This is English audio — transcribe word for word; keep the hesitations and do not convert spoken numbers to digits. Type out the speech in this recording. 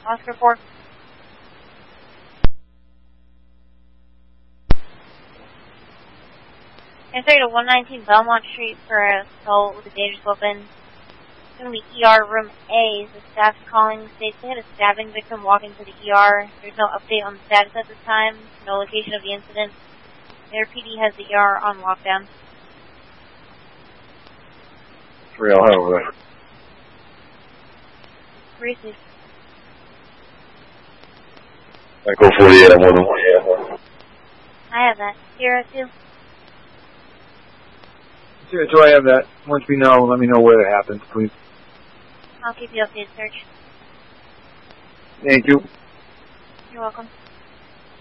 Oscar four. Answer to one nineteen Belmont Street for a assault with a dangerous weapon. It's going to be E R room A. The staff's calling states they had a stabbing victim walk into the E R. There's no update on the status at this time. No location of the incident. Their P D has the E R on lockdown. Three, I'll have over there. Receive. Echo forty-eight, I'm more than forty-eight. I have that. Zero two. Zero two, I have that. Once we know, let me know where it happens, please. I'll keep you updated, Search. Thank you. You're welcome.